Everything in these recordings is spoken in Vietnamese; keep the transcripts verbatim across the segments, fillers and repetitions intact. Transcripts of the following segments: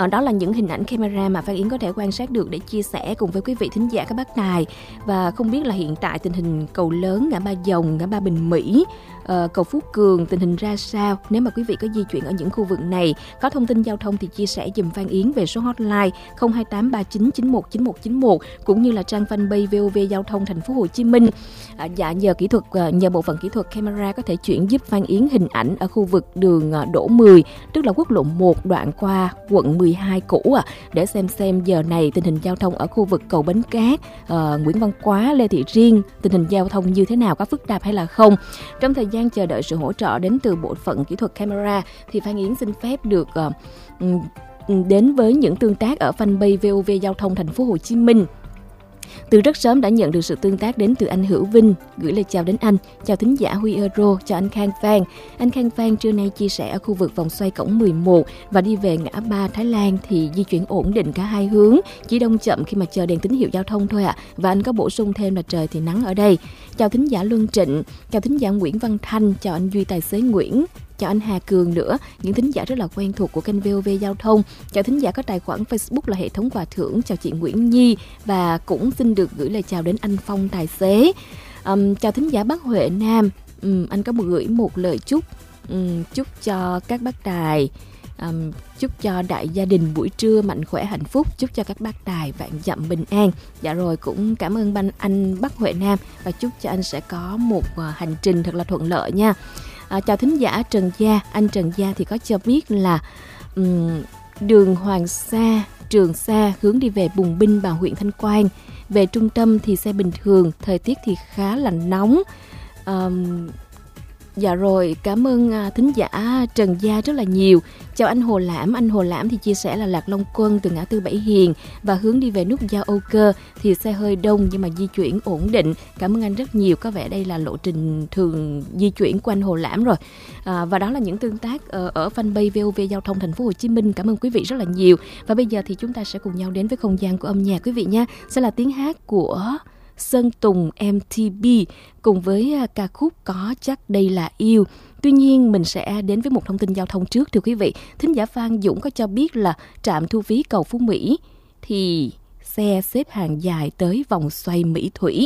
À, đó là những hình ảnh camera mà Phan Yến có thể quan sát được để chia sẻ cùng với quý vị thính giả các bác tài. Và không biết là hiện tại tình hình cầu lớn, ngã ba Dòng, ngã ba Bình Mỹ, uh, cầu Phú Cường tình hình ra sao. Nếu mà quý vị có di chuyển ở những khu vực này, có thông tin giao thông thì chia sẻ dùm Phan Yến về số hotline không hai tám ba chín chín một chín một chín một cũng như là trang fanpage vê o vê Giao thông Thành phố Hồ Chí Minh. À, dạ nhờ kỹ thuật, nhờ bộ phận kỹ thuật camera có thể chuyển giúp Phan Yến hình ảnh ở khu vực đường Đỗ mười, tức là quốc lộ một đoạn qua quận mười hai cũ à, để xem xem giờ này tình hình giao thông ở khu vực cầu Bến Cát, uh, Nguyễn Văn Quá, Lê Thị Riêng, tình hình giao thông như thế nào, có phức tạp hay là không. Trong thời gian chờ đợi sự hỗ trợ đến từ bộ phận kỹ thuật camera thì Phan Yến xin phép được uh, đến với những tương tác ở fanpage vê o vê Giao thông Thành phố Hồ Chí Minh. Từ rất sớm đã nhận được sự tương tác đến từ anh Hữu Vinh, gửi lời chào đến anh, chào thính giả Huy Euro, chào anh Khang Phan. Anh Khang Phan trưa nay chia sẻ ở khu vực vòng xoay cổng mười một và đi về ngã ba Thái Lan thì di chuyển ổn định cả hai hướng, chỉ đông chậm khi mà chờ đèn tín hiệu giao thông thôi ạ. À. Và anh có bổ sung thêm là trời thì nắng ở đây. Chào thính giả Luân Trịnh, chào thính giả Nguyễn Văn Thanh, chào anh Duy tài xế Nguyễn. Chào anh Hà Cường nữa, những thính giả rất là quen thuộc của kênh vê o vê Giao thông. Chào thính giả có tài khoản Facebook là Hệ thống Quà Thưởng. Chào chị Nguyễn Nhi và cũng xin được gửi lời chào đến anh Phong tài xế. Um, chào thính giả Bắc Huệ Nam, um, anh có một gửi một lời chúc um, chúc cho các bác tài, um, chúc cho đại gia đình buổi trưa mạnh khỏe hạnh phúc, chúc cho các bác tài vạn dặm bình an. Dạ rồi, cũng cảm ơn ban anh Bắc Huệ Nam và chúc cho anh sẽ có một uh, hành trình thật là thuận lợi nha. À, chào thính giả Trần Gia, anh Trần Gia thì có cho biết là um, đường Hoàng Sa, Trường Sa hướng đi về Bùng Binh và huyện Thanh Quan. Về trung tâm thì xe bình thường, thời tiết thì khá là nóng. Um, Dạ rồi, cảm ơn uh, thính giả Trần Gia rất là nhiều. Chào anh Hồ Lãm, anh Hồ Lãm thì chia sẻ là Lạc Long Quân từ ngã tư Bảy Hiền và hướng đi về nút giao Âu Cơ thì xe hơi đông nhưng mà di chuyển ổn định. Cảm ơn anh rất nhiều, có vẻ đây là lộ trình thường di chuyển của anh Hồ Lãm rồi. À, và đó là những tương tác ở, ở fanpage vê o vê Giao thông Thành phố Hồ Chí Minh. Cảm ơn quý vị rất là nhiều. Và bây giờ thì chúng ta sẽ cùng nhau đến với không gian của âm nhạc quý vị nha. Sẽ là tiếng hát của Sơn Tùng em tê bê cùng với ca khúc Có Chắc Đây Là Yêu. Tuy nhiên mình sẽ đến với một thông tin giao thông trước thưa quý vị. Thính giả Phan Dũng có cho biết là trạm thu phí cầu Phú Mỹ thì xe xếp hàng dài tới vòng xoay Mỹ Thủy.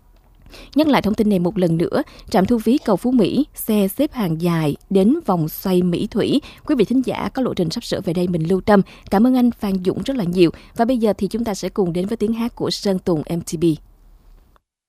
Nhắc lại thông tin này một lần nữa, trạm thu phí cầu Phú Mỹ, xe xếp hàng dài đến vòng xoay Mỹ Thủy. Quý vị thính giả có lộ trình sắp sửa về đây mình lưu tâm. Cảm ơn anh Phan Dũng rất là nhiều. Và bây giờ thì chúng ta sẽ cùng đến với tiếng hát của Sơn Tùng em tê bê.